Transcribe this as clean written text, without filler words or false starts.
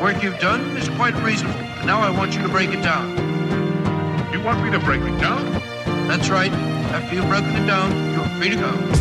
work you've done is quite reasonable. And now I want you to break it down. You want me to break it down? That's right. After you've broken it down, you're free to go.